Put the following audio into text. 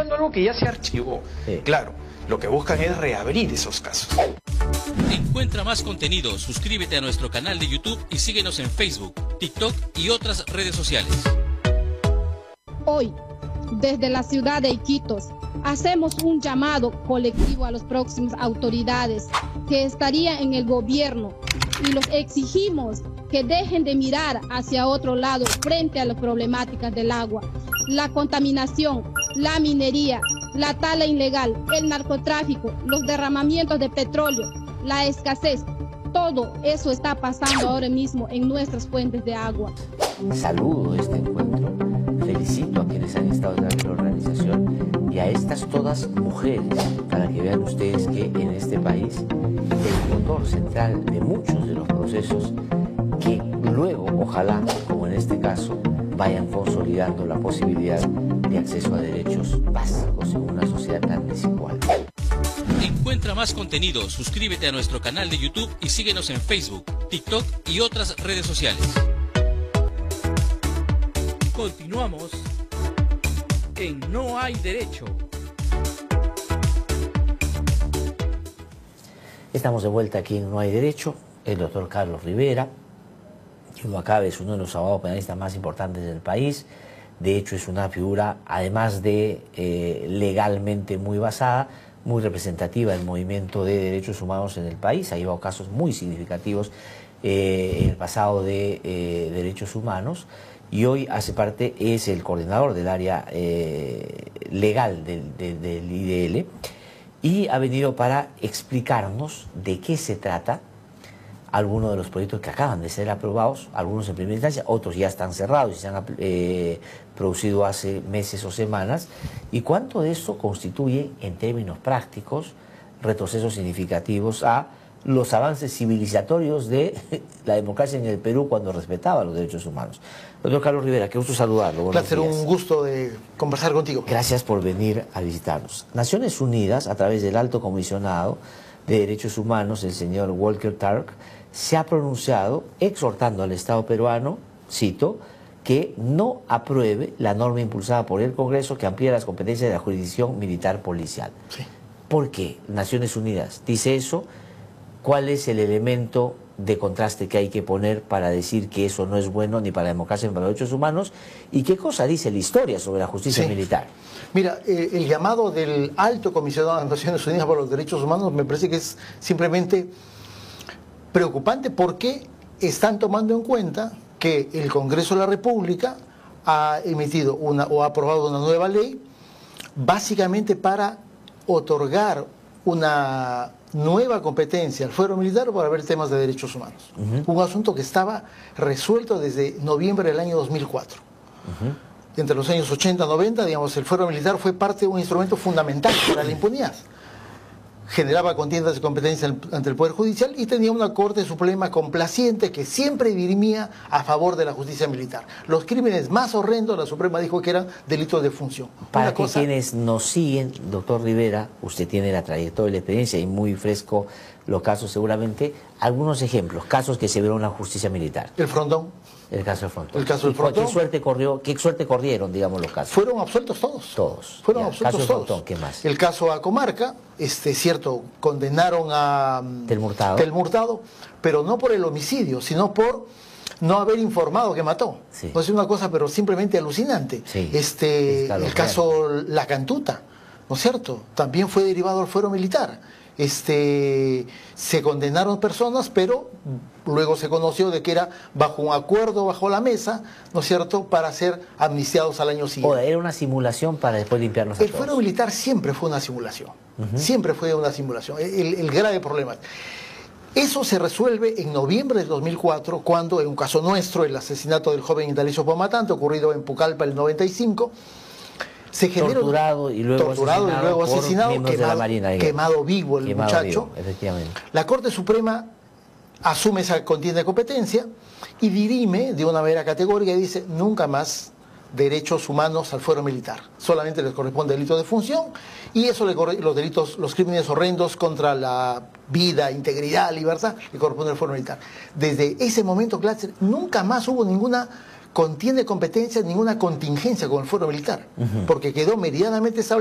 investigando algo que ya se archivó. Sí. Claro, lo que buscan es reabrir esos casos. Encuentra más contenido, suscríbete a nuestro canal de YouTube y síguenos en Facebook, TikTok y otras redes sociales. Hoy, desde la ciudad de Iquitos, hacemos un llamado colectivo a las próximas autoridades que estarían en el gobierno y los exigimos que dejen de mirar hacia otro lado frente a las problemáticas del agua, la contaminación, la minería, la tala ilegal, el narcotráfico, los derramamientos de petróleo, la escasez. Todo eso está pasando ahora mismo en nuestras fuentes de agua. Saludo este encuentro, felicito a quienes han estado en la organización y a estas todas mujeres, para que vean ustedes que en este país el motor central de muchos de los procesos que luego, ojalá, como en este caso, vayan consolidando la posibilidad de acceso a derechos básicos en una sociedad tan desigual. Encuentra más contenido, suscríbete a nuestro canal de YouTube y síguenos en Facebook, TikTok y otras redes sociales. Continuamos en No Hay Derecho. Estamos de vuelta aquí en No Hay Derecho. El doctor Carlos Rivera, que lo acabe, es uno de los abogados penalistas más importantes del país. De hecho, es una figura, además de legalmente muy basada, muy representativa del movimiento de derechos humanos en el país. Ha llevado casos muy significativos en el pasado de derechos humanos y hoy hace parte, es el coordinador del área legal del IDL y ha venido para explicarnos de qué se trata algunos de los proyectos que acaban de ser aprobados, algunos en primera instancia, otros ya están cerrados y se han producido hace meses o semanas, y cuánto de esto constituye, en términos prácticos, retrocesos significativos a los avances civilizatorios de la democracia en el Perú cuando respetaba los derechos humanos. Doctor Carlos Rivera, qué gusto saludarlo. Buenos días. Un gusto de conversar contigo. Gracias por venir a visitarnos. Naciones Unidas, a través del Alto Comisionado de Derechos Humanos, el señor Volker Turk, se ha pronunciado exhortando al Estado peruano, cito, que no apruebe la norma impulsada por el Congreso que amplía las competencias de la jurisdicción militar policial. Sí. ¿Por qué Naciones Unidas dice eso? ¿Cuál es el elemento de contraste que hay que poner para decir que eso no es bueno ni para la democracia ni para los derechos humanos? ¿Y qué cosa dice la historia sobre la justicia militar? Mira, el llamado del Alto Comisionado de las Naciones Unidas por los Derechos Humanos me parece que es simplemente preocupante porque están tomando en cuenta que el Congreso de la República ha emitido o ha aprobado una nueva ley básicamente para otorgar una nueva competencia al fuero militar para ver temas de derechos humanos. Un asunto que estaba resuelto desde noviembre del año 2004. Entre los años 80 y 90, digamos, el fuero militar fue parte de un instrumento fundamental para la impunidad. Generaba contiendas de competencia ante el Poder Judicial y tenía una Corte Suprema complaciente que siempre dirimía a favor de la justicia militar. Los crímenes más horrendos, la Suprema dijo que eran delitos de función. Para que quienes nos siguen, doctor Rivera, usted tiene la trayectoria y la experiencia y muy fresco los casos seguramente, algunos ejemplos, casos que se vieron en la justicia militar. El Frontón. El caso del Frontón. El caso del Frontón. ¿Qué suerte corrieron, digamos, los casos? Fueron absueltos todos. Todos. Fueron Ya, absueltos caso del todos. Frontón, ¿qué más? El caso a Comarca, cierto, condenaron a Telmurtado, pero no por el homicidio, sino por no haber informado que mató. Sí. No es una cosa, pero simplemente alucinante. Sí. El caso La Cantuta, ¿no es cierto? También fue derivado al fuero militar. Se condenaron personas, pero luego se conoció de que era bajo un acuerdo, bajo la mesa, ¿no es cierto?, para ser amnistiados al año siguiente. O era una simulación para después limpiarlos a todos. El fuero militar siempre fue una simulación. Siempre fue una simulación. El grave problema. Eso se resuelve en noviembre de 2004, cuando en un caso nuestro, el asesinato del joven Indalecio Pomatante, ocurrido en Pucallpa el 95, se generó torturado y luego asesinado, quemado vivo el muchacho. Efectivamente. La Corte Suprema asume esa contienda de competencia y dirime de una manera categórica y dice nunca más derechos humanos al fuero militar. Solamente les corresponde delito de función y eso los crímenes horrendos contra la vida, integridad, libertad, le corresponde al fuero militar. Desde ese momento, Glatzer, nunca más hubo ninguna contienda de competencias, ninguna contingencia con el fuero militar, porque quedó medianamente establecido